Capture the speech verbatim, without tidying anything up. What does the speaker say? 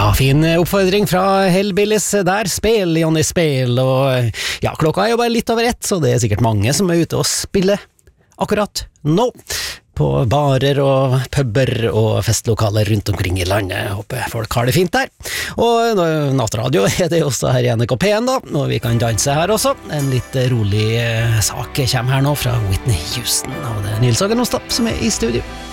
Ja, fin oppfordring fra Hellbillies der. Spil, Johnny, spil. Og ja, klokka er jo bare litt over ett, så det er sikkert mange som er ute og spiller akkurat nå. På barer og puber og festlokaler rundt omkring i landet. Jeg håper folk har det fint der. Og nattradio er det også her i N R K P en da, og vi kan danse her også. En litt rolig sak kommer her nå fra Whitney Houston, og det er Nils Ågen Ostad som er i studio.